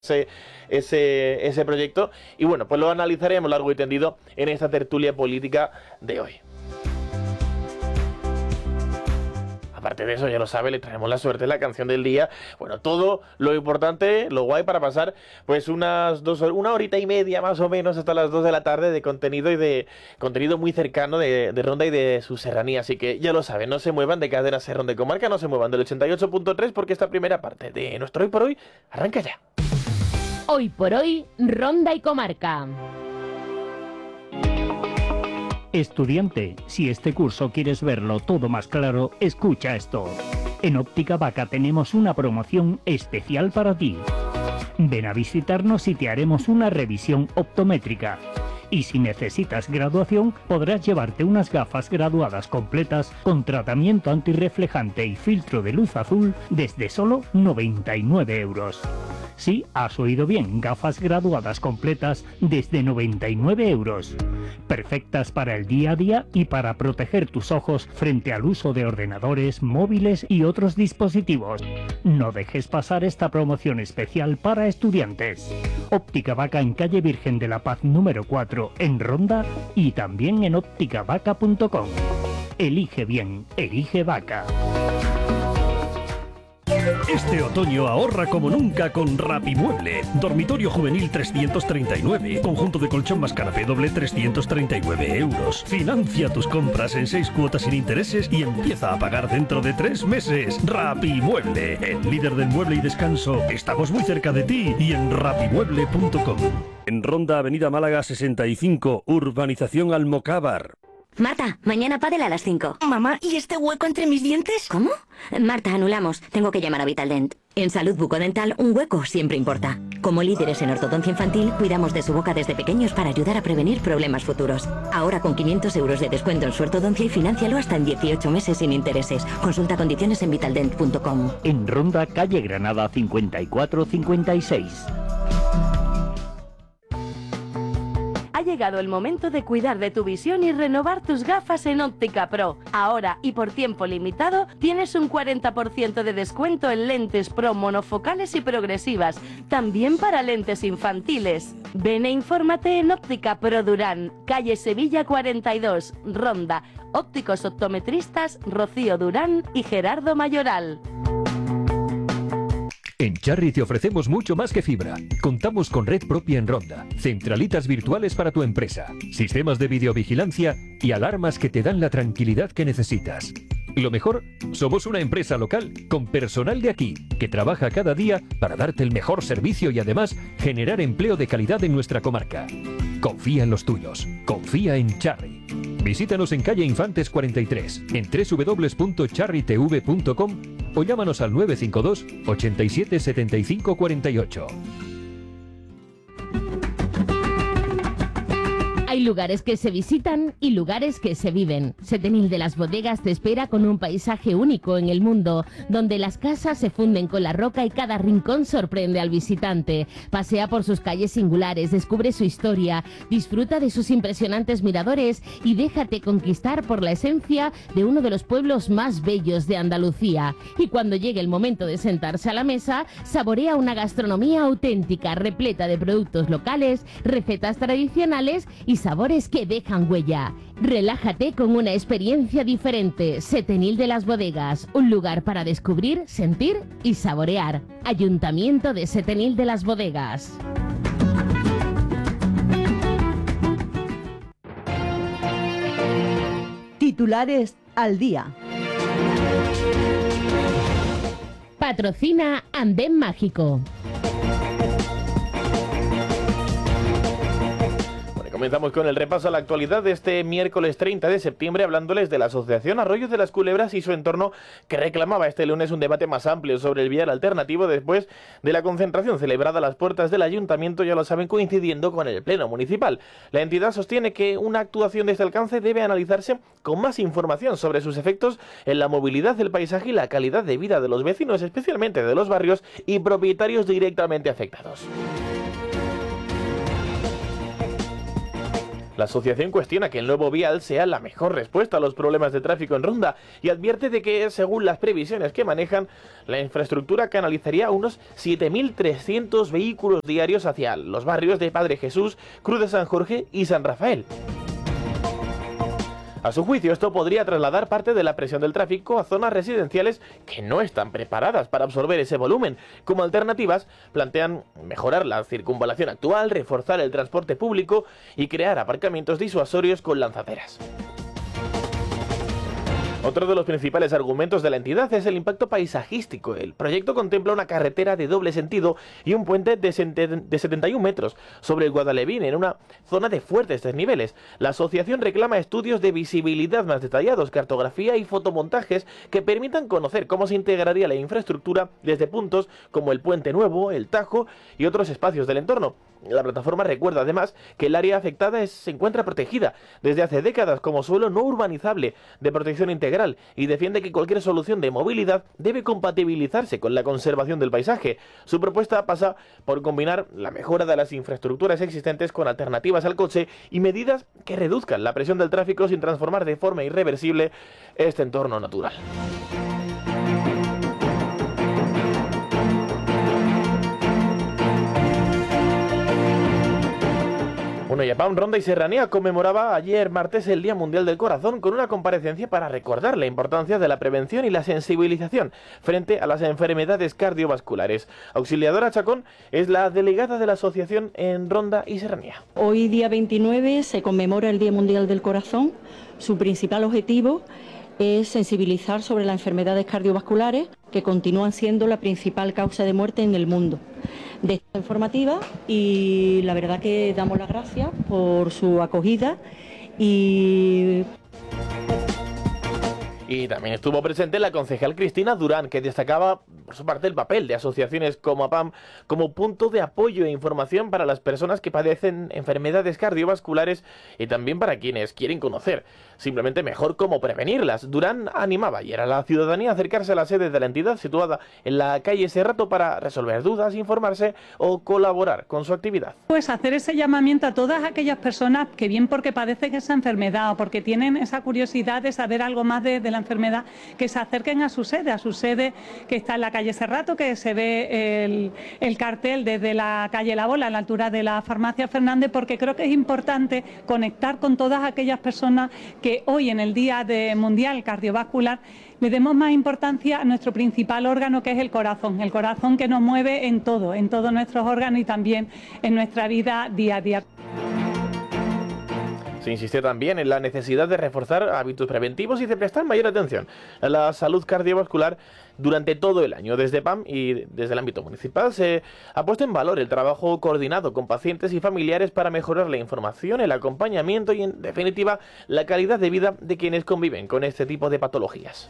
ese proyecto, y bueno, pues lo analizaremos largo y tendido en esta tertulia política de hoy. Aparte de eso, ya lo sabe, le traemos la suerte, la canción del día, bueno, todo lo importante, lo guay para pasar pues una horita y media más o menos hasta las 2 de la tarde de contenido, y de contenido muy cercano de Ronda y de su serranía. Así que ya lo saben, no se muevan de Cadena Ser Ronda y Comarca, no se muevan del 88.3, porque esta primera parte de nuestro Hoy por Hoy arranca ya. Hoy por Hoy, Ronda y Comarca. Estudiante, si este curso quieres verlo todo más claro, escucha esto. En Óptica Vaca tenemos una promoción especial para ti. Ven a visitarnos y te haremos una revisión optométrica. Y si necesitas graduación, podrás llevarte unas gafas graduadas completas con tratamiento antirreflejante y filtro de luz azul desde solo 99 euros. Sí, has oído bien, gafas graduadas completas desde 99 euros. Perfectas para el día a día y para proteger tus ojos frente al uso de ordenadores, móviles y otros dispositivos. No dejes pasar esta promoción especial para estudiantes. Óptica Vaca en calle Virgen de la Paz número 4 en Ronda y también en ópticavaca.com. Elige bien, elige Vaca. Este otoño ahorra como nunca con Rapimueble. Dormitorio juvenil 339. Conjunto de colchón más canapé doble 339 euros. Financia tus compras en 6 cuotas sin intereses y empieza a pagar dentro de 3 meses. Rapimueble, el líder del mueble y descanso. Estamos muy cerca de ti y en rapimueble.com. En Ronda, Avenida Málaga 65, Urbanización Almocávar. Marta, mañana pádel a las 5. Mamá, ¿y este hueco entre mis dientes? ¿Cómo? Marta, anulamos. Tengo que llamar a Vitaldent. En Salud Bucodental, un hueco siempre importa. Como líderes en ortodoncia infantil, cuidamos de su boca desde pequeños para ayudar a prevenir problemas futuros. Ahora con 500 euros de descuento en su ortodoncia y financialo hasta en 18 meses sin intereses. Consulta condiciones en vitaldent.com. En Ronda, calle Granada 5456. Ha llegado el momento de cuidar de tu visión y renovar tus gafas en Óptica Pro. Ahora y por tiempo limitado tienes un 40% de descuento en lentes Pro monofocales y progresivas, también para lentes infantiles. Ven e infórmate en Óptica Pro Durán, calle Sevilla 42, Ronda. Ópticos optometristas Rocío Durán y Gerardo Mayoral. En Charry te ofrecemos mucho más que fibra. Contamos con red propia en Ronda, centralitas virtuales para tu empresa, sistemas de videovigilancia y alarmas que te dan la tranquilidad que necesitas. Lo mejor, somos una empresa local con personal de aquí que trabaja cada día para darte el mejor servicio y además generar empleo de calidad en nuestra comarca. Confía en los tuyos, confía en Charry. Visítanos en calle Infantes 43, en www.charrytv.com o llámanos al 952 87 75 48. Hay lugares que se visitan y lugares que se viven. Setenil de las Bodegas te espera con un paisaje único en el mundo, donde las casas se funden con la roca y cada rincón sorprende al visitante. Pasea por sus calles singulares, descubre su historia, disfruta de sus impresionantes miradores y déjate conquistar por la esencia de uno de los pueblos más bellos de Andalucía. Y cuando llegue el momento de sentarse a la mesa, saborea una gastronomía auténtica, repleta de productos locales, recetas tradicionales y sabores que dejan huella. Relájate con una experiencia diferente. Setenil de las Bodegas, un lugar para descubrir, sentir y saborear. Ayuntamiento de Setenil de las Bodegas. Titulares al día. Patrocina Andén Mágico. Comenzamos con el repaso a la actualidad de este miércoles 30 de septiembre, hablándoles de la Asociación Arroyos de las Culebras y su entorno, que reclamaba este lunes un debate más amplio sobre el vial alternativo después de la concentración celebrada a las puertas del ayuntamiento, ya lo saben, coincidiendo con el pleno municipal. La entidad sostiene que una actuación de este alcance debe analizarse con más información sobre sus efectos en la movilidad del paisaje y la calidad de vida de los vecinos, especialmente de los barrios y propietarios directamente afectados. La asociación cuestiona que el nuevo vial sea la mejor respuesta a los problemas de tráfico en Ronda y advierte de que, según las previsiones que manejan, la infraestructura canalizaría unos 7.300 vehículos diarios hacia los barrios de Padre Jesús, Cruz de San Jorge y San Rafael. A su juicio, esto podría trasladar parte de la presión del tráfico a zonas residenciales que no están preparadas para absorber ese volumen. Como alternativas, plantean mejorar la circunvalación actual, reforzar el transporte público y crear aparcamientos disuasorios con lanzaderas. Otro de los principales argumentos de la entidad es el impacto paisajístico. El proyecto contempla una carretera de doble sentido y un puente de 71 metros sobre el Guadalevín en una zona de fuertes desniveles. La asociación reclama estudios de visibilidad más detallados, cartografía y fotomontajes que permitan conocer cómo se integraría la infraestructura desde puntos como el Puente Nuevo, el Tajo y otros espacios del entorno. La plataforma recuerda además que el área afectada se encuentra protegida desde hace décadas como suelo no urbanizable de protección integral y defiende que cualquier solución de movilidad debe compatibilizarse con la conservación del paisaje. Su propuesta pasa por combinar la mejora de las infraestructuras existentes con alternativas al coche y medidas que reduzcan la presión del tráfico sin transformar de forma irreversible este entorno natural. Bueno, y APAM, Ronda y Serranía conmemoraba ayer martes el Día Mundial del Corazón con una comparecencia para recordar la importancia de la prevención y la sensibilización frente a las enfermedades cardiovasculares. Auxiliadora Chacón es la delegada de la asociación en Ronda y Serranía. Hoy, día 29, se conmemora el Día Mundial del Corazón. Su principal objetivo es sensibilizar sobre las enfermedades cardiovasculares que continúan siendo la principal causa de muerte en el mundo. De esta informativa, y la verdad que damos las gracias por su acogida y también estuvo presente la concejal Cristina Durán, que destacaba por su parte el papel de asociaciones como APAM como punto de apoyo e información para las personas que padecen enfermedades cardiovasculares y también para quienes quieren conocer simplemente mejor cómo prevenirlas. Durán animaba ayer a la ciudadanía a acercarse a la sede de la entidad situada en la calle Serrato para resolver dudas, informarse o colaborar con su actividad. Pues hacer ese llamamiento a todas aquellas personas que bien porque padecen esa enfermedad o porque tienen esa curiosidad de saber algo más de la enfermedad, que se acerquen a su sede que está en la calle Serrato, que se ve el cartel desde la calle La Bola, a la altura de la farmacia Fernández, porque creo que es importante conectar con todas aquellas personas que hoy en el Día Mundial Cardiovascular le demos más importancia a nuestro principal órgano, que es el corazón que nos mueve en todos nuestros órganos y también en nuestra vida día a día. Se insistió también en la necesidad de reforzar hábitos preventivos y de prestar mayor atención a la salud cardiovascular durante todo el año. Desde PAM y desde el ámbito municipal se ha puesto en valor el trabajo coordinado con pacientes y familiares para mejorar la información, el acompañamiento y, en definitiva, la calidad de vida de quienes conviven con este tipo de patologías.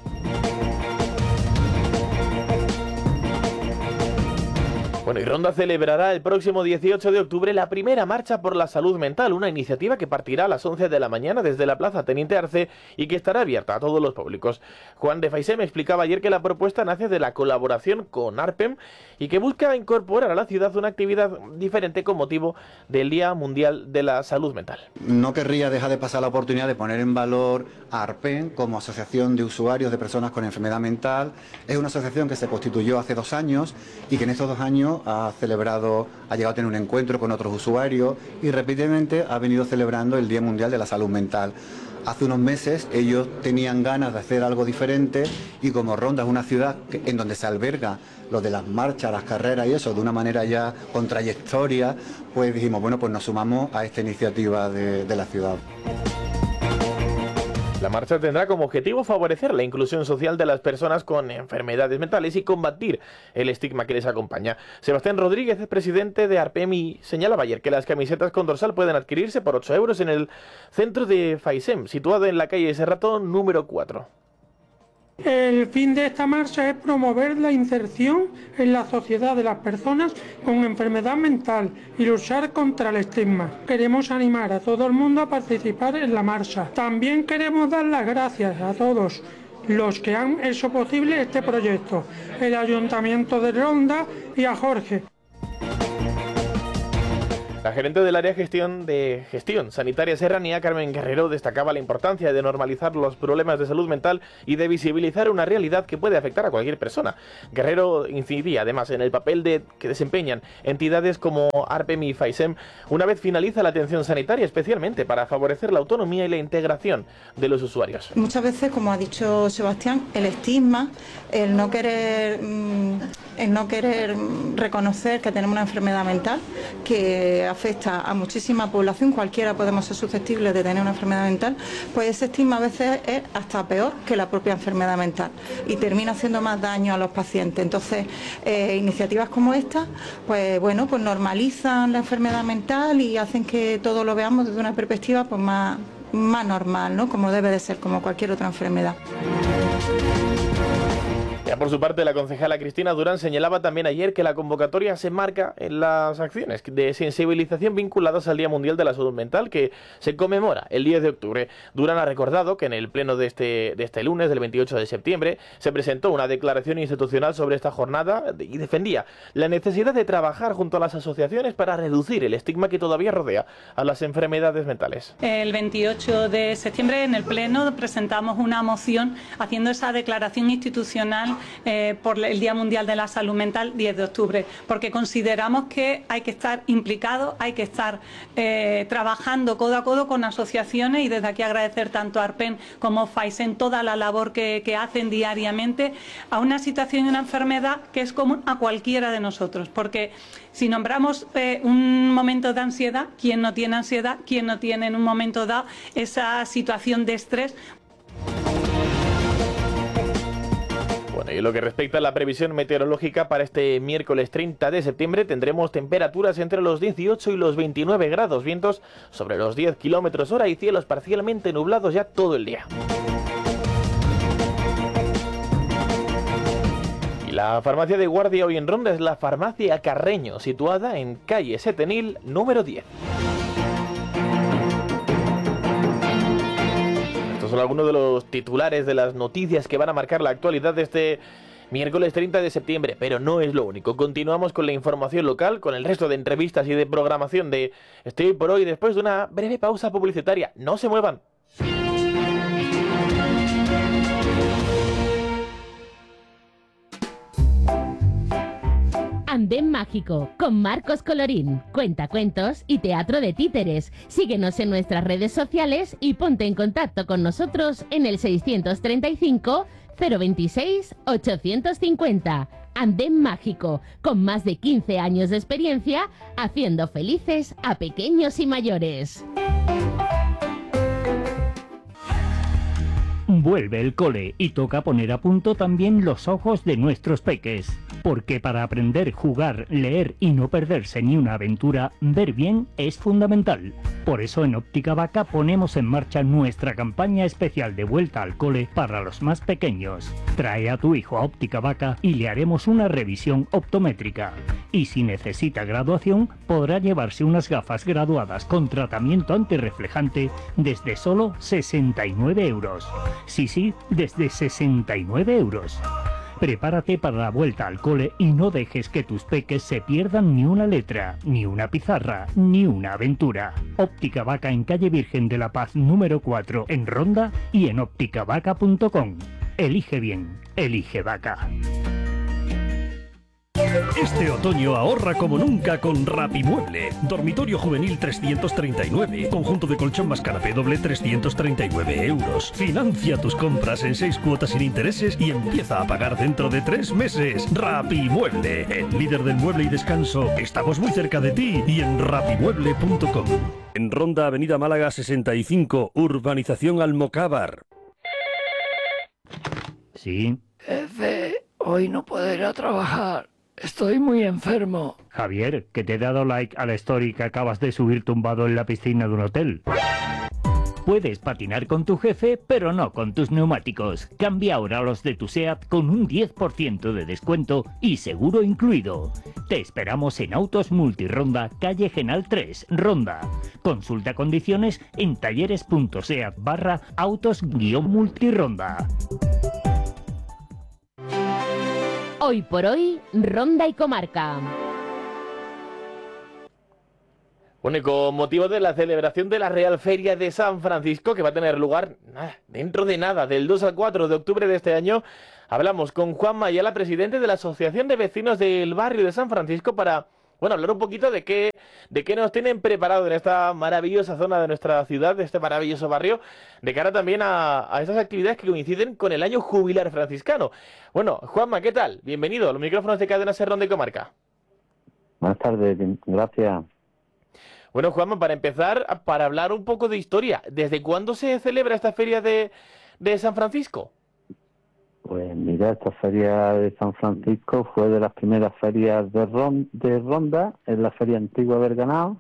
Bueno, y Ronda celebrará el próximo 18 de octubre la primera marcha por la salud mental, una iniciativa que partirá a las 11 de la mañana desde la Plaza Teniente Arce y que estará abierta a todos los públicos. Juan de Faisem explicaba ayer que la propuesta nace de la colaboración con ARPEM y que busca incorporar a la ciudad una actividad diferente con motivo del Día Mundial de la Salud Mental. No querría dejar de pasar la oportunidad de poner en valor a ARPEM como asociación de usuarios de personas con enfermedad mental. Es una asociación que se constituyó hace 2 años y que en estos 2 años ha llegado a tener un encuentro con otros usuarios y repetidamente ha venido celebrando el Día Mundial de la Salud Mental. Hace unos meses ellos tenían ganas de hacer algo diferente y como Ronda es una ciudad en donde se alberga lo de las marchas, las carreras y eso de una manera ya con trayectoria, pues dijimos, bueno, pues nos sumamos a esta iniciativa de la ciudad. La marcha tendrá como objetivo favorecer la inclusión social de las personas con enfermedades mentales y combatir el estigma que les acompaña. Sebastián Rodríguez es presidente de ARPEM y señalaba ayer que las camisetas con dorsal pueden adquirirse por 8 euros en el centro de Faisem, situado en la calle Serrato número 4. El fin de esta marcha es promover la inserción en la sociedad de las personas con enfermedad mental y luchar contra el estigma. Queremos animar a todo el mundo a participar en la marcha. También queremos dar las gracias a todos los que han hecho posible este proyecto, el Ayuntamiento de Ronda y a Jorge. La gerente del área de gestión sanitaria serranía, Carmen Guerrero, destacaba la importancia de normalizar los problemas de salud mental y de visibilizar una realidad que puede afectar a cualquier persona. Guerrero incidía además en el papel que desempeñan entidades como ARPEM y FAISEM una vez finaliza la atención sanitaria, especialmente para favorecer la autonomía y la integración de los usuarios. Muchas veces, como ha dicho Sebastián, el estigma, el no querer reconocer que tenemos una enfermedad mental que afecta a muchísima población, cualquiera podemos ser susceptibles de tener una enfermedad mental, pues ese estigma a veces es hasta peor que la propia enfermedad mental y termina haciendo más daño a los pacientes. Entonces, iniciativas como esta, pues bueno, pues normalizan la enfermedad mental y hacen que todo lo veamos desde una perspectiva pues más normal, ¿no? Como debe de ser, como cualquier otra enfermedad. Ya por su parte, la concejala Cristina Durán señalaba también ayer que la convocatoria se marca en las acciones de sensibilización vinculadas al Día Mundial de la Salud Mental, que se conmemora el 10 de octubre. Durán ha recordado que en el pleno de este lunes, del 28 de septiembre, se presentó una declaración institucional sobre esta jornada y defendía la necesidad de trabajar junto a las asociaciones para reducir el estigma que todavía rodea a las enfermedades mentales. El 28 de septiembre, en el pleno, presentamos una moción haciendo esa declaración institucional por el Día Mundial de la Salud Mental, 10 de octubre, porque consideramos que hay que estar implicados, hay que estar trabajando codo a codo con asociaciones, y desde aquí agradecer tanto a ARPEN como FAISEN toda la labor que hacen diariamente a una situación y una enfermedad que es común a cualquiera de nosotros, porque si nombramos un momento de ansiedad, ¿quién no tiene ansiedad? ¿Quién no tiene en un momento dado esa situación de estrés? Bueno, y en lo que respecta a la previsión meteorológica para este miércoles 30 de septiembre, tendremos temperaturas entre los 18 y los 29 grados, vientos sobre los 10 kilómetros hora y cielos parcialmente nublados ya todo el día. Y la farmacia de guardia hoy en Ronda es la farmacia Carreño, situada en calle Setenil, número 10. Son algunos de los titulares de las noticias que van a marcar la actualidad de este miércoles 30 de septiembre, pero no es lo único. Continuamos con la información local, con el resto de entrevistas y de programación de Este Hoy por Hoy, después de una breve pausa publicitaria. No se muevan. Andén Mágico, con Marcos Colorín, cuentacuentos y teatro de títeres. Síguenos en nuestras redes sociales y ponte en contacto con nosotros en el 635 026 850. Andén Mágico, con más de 15 años de experiencia, haciendo felices a pequeños y mayores. Vuelve el cole y toca poner a punto también los ojos de nuestros peques. Porque para aprender, jugar, leer y no perderse ni una aventura, ver bien es fundamental. Por eso en Óptica Vaca ponemos en marcha nuestra campaña especial de vuelta al cole para los más pequeños. Trae a tu hijo a Óptica Vaca y le haremos una revisión optométrica. Y si necesita graduación, podrá llevarse unas gafas graduadas con tratamiento antirreflejante desde solo 69 euros. Sí, desde 69 euros. Prepárate para la vuelta al cole y no dejes que tus peques se pierdan ni una letra, ni una pizarra, ni una aventura. Óptica Vaca en calle Virgen de la Paz número 4 en Ronda y en ópticavaca.com. Elige bien, elige Vaca. Este otoño ahorra como nunca con Rapimueble. Dormitorio juvenil 339. Conjunto de colchón más canapé doble 339 euros. Financia tus compras en 6 cuotas sin intereses y empieza a pagar dentro de 3 meses. Rapimueble, el líder del mueble y descanso. Estamos muy cerca de ti y en rapimueble.com. En Ronda, Avenida Málaga 65, Urbanización Almocávar. Sí. Jefe, hoy no puedo ir a trabajar. Estoy muy enfermo. Javier, que te he dado like a la story que acabas de subir tumbado en la piscina de un hotel. Puedes patinar con tu jefe, pero no con tus neumáticos. Cambia ahora a los de tu SEAT con un 10% de descuento y seguro incluido. Te esperamos en Autos Multironda, calle Genal 3, Ronda. Consulta condiciones en talleres.seat/autos-multironda. Hoy por hoy, Ronda y Comarca. Bueno, y con motivo de la celebración de la Real Feria de San Francisco, que va a tener lugar dentro de nada, del 2 al 4 de octubre de este año, hablamos con Juan Mayala, presidente de la Asociación de Vecinos del Barrio de San Francisco, para hablar un poquito de qué nos tienen preparado en esta maravillosa zona de nuestra ciudad, de este maravilloso barrio, de cara también a estas actividades que coinciden con el año jubilar franciscano. Bueno, Juanma, ¿qué tal? Bienvenido a los micrófonos de Cadena Ser de Comarca. Buenas tardes, gracias. Bueno, Juanma, para empezar, para hablar un poco de historia, ¿desde cuándo se celebra esta feria de San Francisco? Pues mira, esta feria de San Francisco fue de las primeras ferias de Ronda, es la feria antigua de Berganao,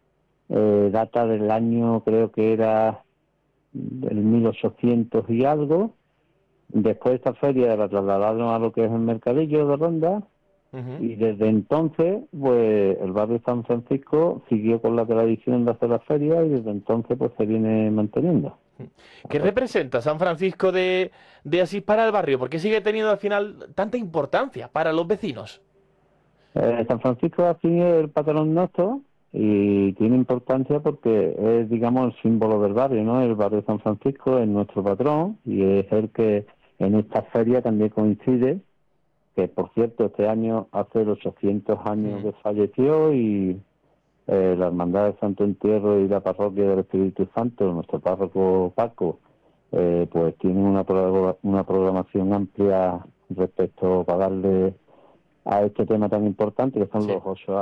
data del año, creo que era del 1800 y algo. Después esta feria la trasladaron a lo que es el mercadillo de Ronda. Y desde entonces, pues el barrio San Francisco siguió con la tradición de hacer la feria y desde entonces pues se viene manteniendo. ¿Qué representa San Francisco de Asís para el barrio? ¿Por qué sigue teniendo al final tanta importancia para los vecinos? San Francisco de Asís es el patrón nuestro y tiene importancia porque es, digamos, el símbolo del barrio, ¿no? El barrio de San Francisco es nuestro patrón y es el que en esta feria también coincide, que por cierto este año hace 800 años que falleció y la Hermandad de Santo Entierro y la Parroquia del Espíritu Santo, nuestro párroco Paco, pues tienen una programación amplia respecto para darle a este tema tan importante que son los 800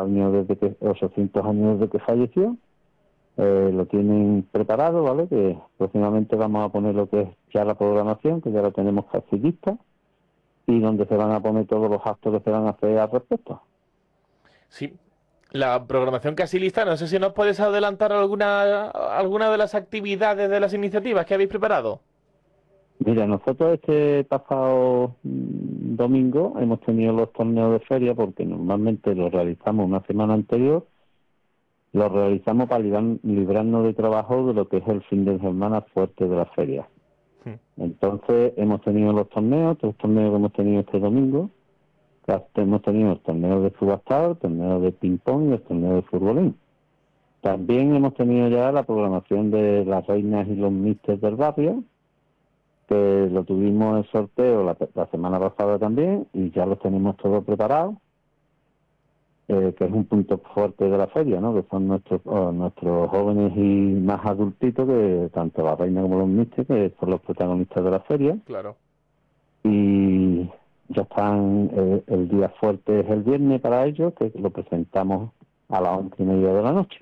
años desde que falleció. Lo tienen preparado, ¿vale? Que próximamente vamos a poner lo que es ya la programación, que ya la tenemos casi lista, y donde se van a poner todos los actos que se van a hacer al respecto. Sí, la programación casi lista, no sé si nos puedes adelantar alguna de las actividades, de las iniciativas que habéis preparado. Mira, nosotros este pasado domingo hemos tenido los torneos de feria porque normalmente los realizamos una semana anterior, los realizamos para librarnos de trabajo de lo que es el fin de semana fuerte de la feria. Entonces hemos tenido los torneos, 3 torneos que hemos tenido este domingo. Hemos tenido el torneo de subastado, el torneo de ping-pong y el torneo de futbolín. También hemos tenido ya la programación de las reinas y los místers del barrio, que lo tuvimos en sorteo la semana pasada también y ya los tenemos todos preparados, que es un punto fuerte de la feria, ¿no? Que son nuestros jóvenes y más adultitos, que tanto la reina como los místers, que son los protagonistas de la feria. Claro. Y ya están, el día fuerte es el viernes para ellos, que lo presentamos a las 11:30 de la noche.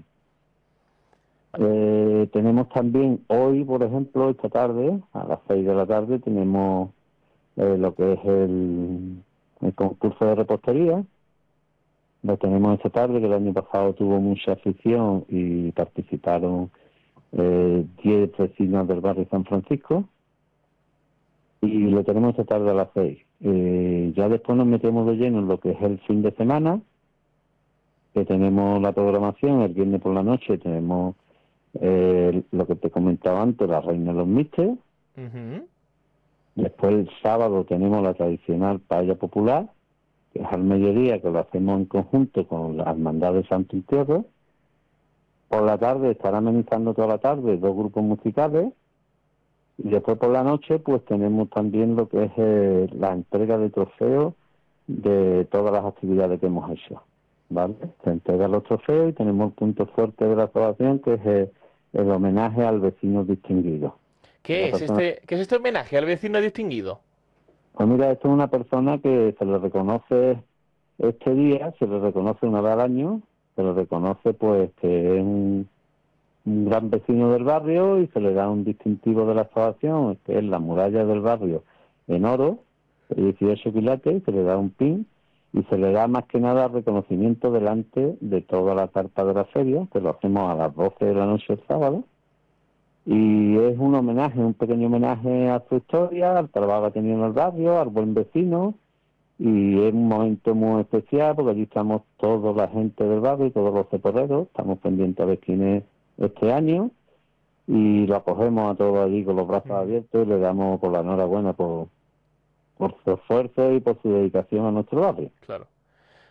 Tenemos también hoy, por ejemplo, esta tarde, a las 6 de la tarde, tenemos lo que es el concurso de repostería. Lo tenemos esta tarde, que el año pasado tuvo mucha afición y participaron 10 vecinos del barrio San Francisco. Y lo tenemos esta tarde a las 6. Ya después nos metemos de lleno en lo que es el fin de semana, que tenemos la programación. El viernes por la noche tenemos lo que te comentaba antes, la reina de los místers. Después el sábado tenemos la tradicional paella popular, que es al mediodía, que lo hacemos en conjunto con la Hermandad de Santo Entierro. Por la tarde estará amenizando toda la tarde 2 grupos musicales. Y después por la noche pues tenemos también lo que es la entrega de trofeos de todas las actividades que hemos hecho, ¿vale? Se entregan los trofeos y tenemos el punto fuerte de la asociación, que es el homenaje al vecino distinguido. ¿Qué es este homenaje al vecino distinguido? Pues mira, esto es una persona que se le reconoce este día, se le reconoce una vez al año, se le reconoce pues que es un gran vecino del barrio y se le da un distintivo de la asociación, que es la muralla del barrio en oro, de 18 quilates, se le da un pin y se le da más que nada reconocimiento delante de toda la carpa de la feria, que lo hacemos a las 12 de la noche el sábado. Y es un homenaje, un pequeño homenaje a su historia, al trabajo que ha tenido en el barrio, al buen vecino, y es un momento muy especial porque allí estamos toda la gente del barrio y todos los ceporreros, estamos pendientes a ver quién es este año y lo acogemos a todos allí con los brazos abiertos y le damos por la enhorabuena por su esfuerzo y por su dedicación a nuestro barrio. Claro.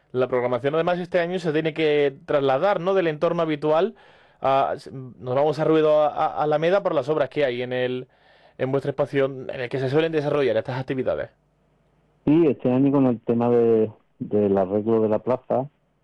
La programación además este año se tiene que trasladar, ¿no?, del entorno habitual. Nos vamos a Ruedo a Alameda por las obras que hay en vuestro espacio en el que se suelen desarrollar estas actividades. Sí, este año con el tema del arreglo de la plaza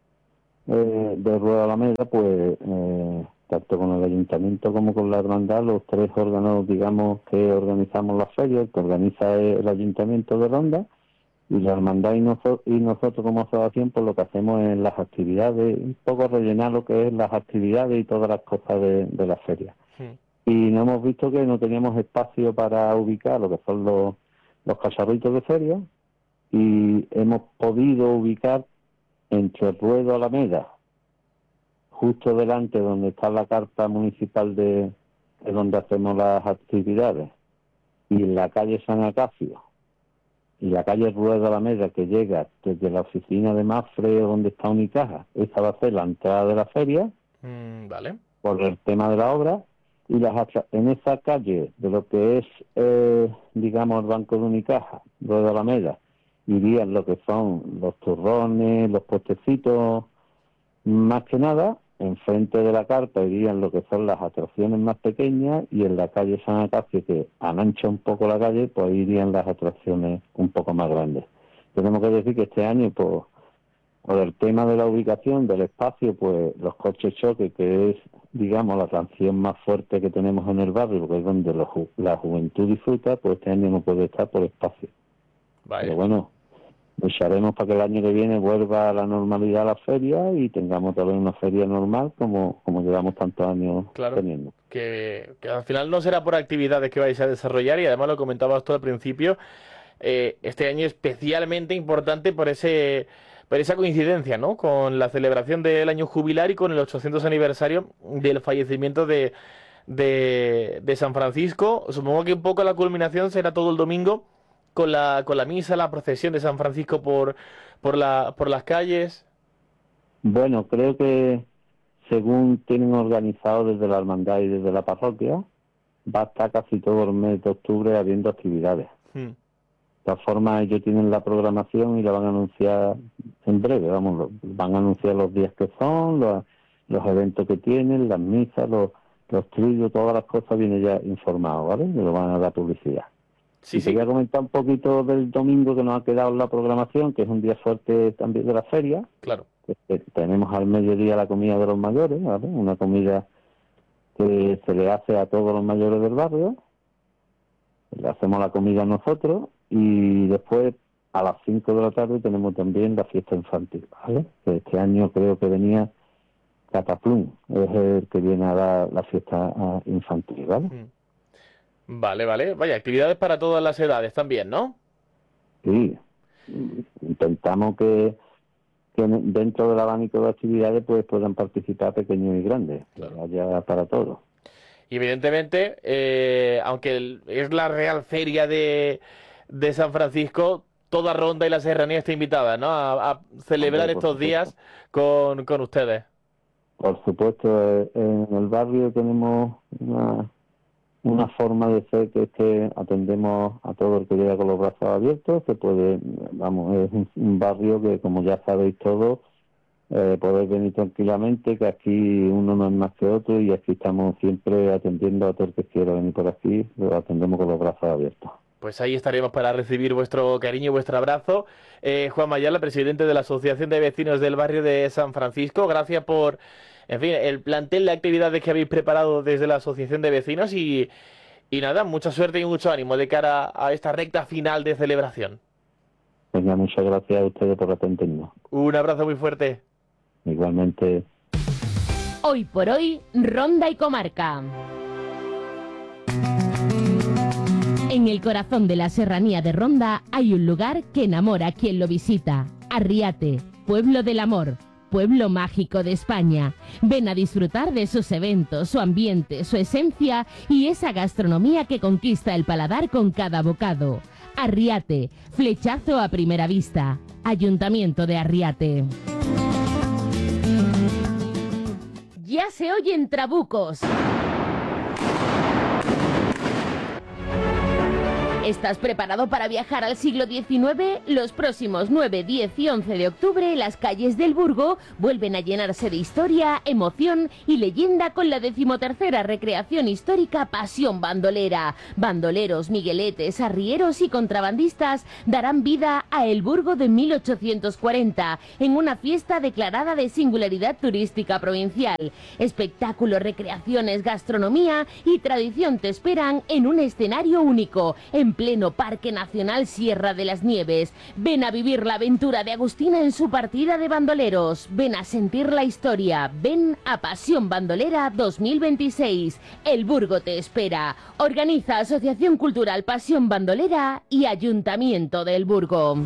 de Ruedo a Alameda, pues tanto con el ayuntamiento como con la hermandad, los tres órganos, digamos, que organizamos la feria, el que organiza el ayuntamiento de Ronda, y la hermandad y nosotros como asociación, pues lo que hacemos es las actividades, un poco rellenar lo que es las actividades y todas las cosas de la feria. Y no hemos visto que no teníamos espacio para ubicar lo que son los cacharritos de feria, y hemos podido ubicar entre Ruedo a Alameda, justo delante donde está la carpa municipal de donde hacemos las actividades, y en la calle San Acacio y la calle Ruedo a Alameda, que llega desde la oficina de Mafre donde está Unicaja. Esa va a ser la entrada de la feria, Vale. por el tema de la obra, y en esa calle de lo que es, digamos, el Banco de Unicaja, Ruedo a Alameda, irían lo que son los turrones, los puestecitos, más que nada. Enfrente de la carpa irían lo que son las atracciones más pequeñas, y en la calle San Acacio, que anancha un poco la calle, pues irían las atracciones un poco más grandes. Tenemos que decir que este año, pues, por el tema de la ubicación, del espacio, pues los coches choque, que es, digamos, la atracción más fuerte que tenemos en el barrio, porque es donde la juventud disfruta, pues este año no puede estar por espacio. Vale. Pero bueno, lucharemos para que el año que viene vuelva a la normalidad la feria y tengamos otra vez una feria normal como llevamos tantos años teniendo. Que al final no será por actividades que vais a desarrollar, y además lo comentabas tú al principio, este año especialmente importante por esa coincidencia, ¿no?, con la celebración del año jubilar y con el 800 aniversario del fallecimiento de San Francisco. Supongo que un poco la culminación será todo el domingo, con la misa, la procesión de San Francisco por las calles. Bueno, creo que según tienen organizado desde la hermandad y desde la parroquia, va a estar casi todo el mes de octubre habiendo actividades. De todas formas, ellos tienen la programación y la van a anunciar en breve. Van a anunciar los días que son, los eventos que tienen, las misas, los trillos, todas las cosas vienen ya informados, ¿vale? Y lo van a dar publicidad. Sí, Te voy a comentar un poquito del domingo que nos ha quedado en la programación, que es un día fuerte también de la feria. Claro. Tenemos al mediodía la comida de los mayores, ¿vale? Una comida que se le hace a todos los mayores del barrio. Le hacemos la comida nosotros, y después a las 5 de la tarde tenemos también la fiesta infantil, ¿vale? Que este año creo que venía Cataplum, es el que viene a dar la fiesta infantil, ¿vale? Vale. Vaya, actividades para todas las edades también, ¿no? Sí. Intentamos que dentro del abanico de actividades pues puedan participar pequeños y grandes, que haya para todos. Y evidentemente, aunque es la real feria de San Francisco, toda Ronda y la Serranía está invitada, ¿no?, a celebrar estos días con ustedes. Por supuesto, en el barrio tenemos una forma de ser, que es que atendemos a todo el que llega con los brazos abiertos. Es un barrio que, como ya sabéis todos, podéis venir tranquilamente, que aquí uno no es más que otro, y aquí estamos siempre atendiendo a todo el que quiera venir por aquí, lo atendemos con los brazos abiertos. Pues ahí estaremos para recibir vuestro cariño y vuestro abrazo. Juan Mayala, presidente de la Asociación de Vecinos del Barrio de San Francisco, gracias por, en fin, el plantel de actividades que habéis preparado desde la Asociación de Vecinos, y nada, mucha suerte y mucho ánimo de cara a esta recta final de celebración. Venga, muchas gracias a ustedes por atendernos. Un abrazo muy fuerte. Igualmente. Hoy por hoy, Ronda y Comarca. En el corazón de la serranía de Ronda hay un lugar que enamora a quien lo visita. Arriate, pueblo del amor, pueblo mágico de España. Ven a disfrutar de sus eventos, su ambiente, su esencia y esa gastronomía que conquista el paladar con cada bocado. Arriate, flechazo a primera vista. Ayuntamiento de Arriate. Ya se oyen trabucos. ¿Estás preparado para viajar al siglo XIX? Los próximos 9, 10 y 11 de octubre, las calles del Burgo vuelven a llenarse de historia, emoción y leyenda con la 13ª recreación histórica Pasión Bandolera. Bandoleros, migueletes, arrieros y contrabandistas darán vida a El Burgo de 1840 en una fiesta declarada de singularidad turística provincial. Espectáculos, recreaciones, gastronomía y tradición te esperan en un escenario único, en pleno Parque Nacional Sierra de las Nieves. Ven a vivir la aventura de Agustina en su partida de bandoleros. Ven a sentir la historia. Ven a Pasión Bandolera 2026. El Burgo te espera. Organiza Asociación Cultural Pasión Bandolera y Ayuntamiento del Burgo.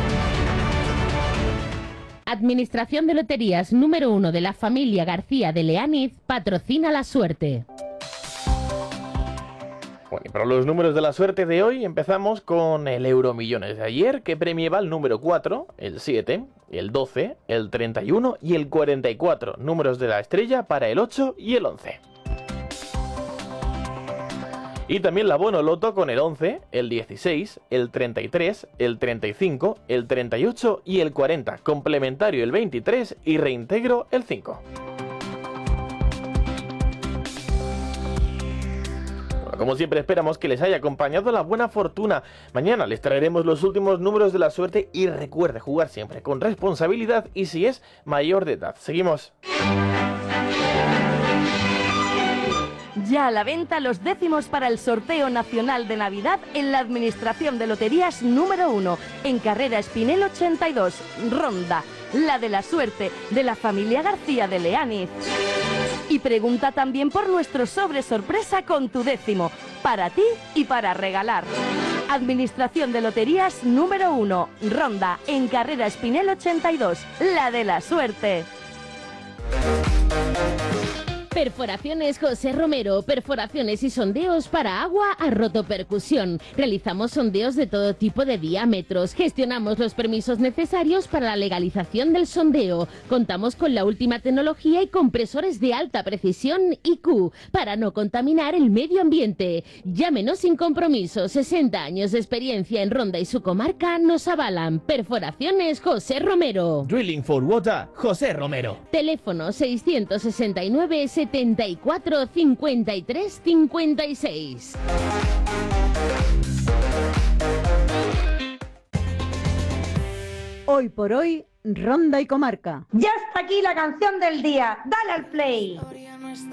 Administración de Loterías número 1 de la familia García de Leániz patrocina la suerte. Bueno, y para los números de la suerte de hoy empezamos con el Euromillones de ayer, que premiaba el número 4, el 7, el 12, el 31 y el 44, números de la estrella para el 8 y el 11. Y también la Bono Loto con el 11, el 16, el 33, el 35, el 38 y el 40, complementario el 23 y reintegro el 5. Como siempre esperamos que les haya acompañado la buena fortuna. Mañana les traeremos los últimos números de la suerte y recuerde jugar siempre con responsabilidad y si es mayor de edad. Seguimos. Ya a la venta los décimos para el sorteo nacional de Navidad en la Administración de Loterías número 1, en Carrera Espinel 82, Ronda, la de la suerte de la familia García de Leániz. Y pregunta también por nuestro sobre sorpresa con tu décimo, para ti y para regalar. Administración de Loterías número 1, Ronda, en Carrera Espinel 82, la de la suerte. Perforaciones José Romero, perforaciones y sondeos para agua a rotopercusión. Realizamos sondeos de todo tipo de diámetros, gestionamos los permisos necesarios para la legalización del sondeo. Contamos con la última tecnología y compresores de alta precisión IQ para no contaminar el medio ambiente. Llámenos sin compromiso, 60 años de experiencia en Ronda y su comarca nos avalan. Perforaciones José Romero. Drilling for Water, José Romero. Teléfono 669 74 53 56. Hoy por hoy, Ronda y comarca. Ya está aquí la canción del día. Dale al play.